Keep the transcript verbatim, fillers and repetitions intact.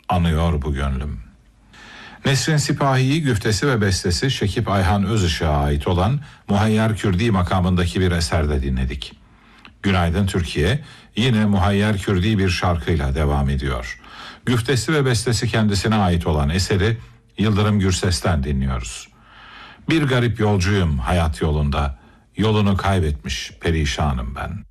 anıyor bu gönlüm. Nesrin Sipahi'yi güftesi ve bestesi Şekip Ayhan Özışık'a ait olan Muhayyer Kürdi makamındaki bir eserde dinledik. Günaydın Türkiye yine Muhayyer Kürdi bir şarkıyla devam ediyor. Güftesi ve bestesi kendisine ait olan eseri Yıldırım Gürses'ten dinliyoruz. Bir garip yolcuyum hayat yolunda, yolunu kaybetmiş perişanım ben.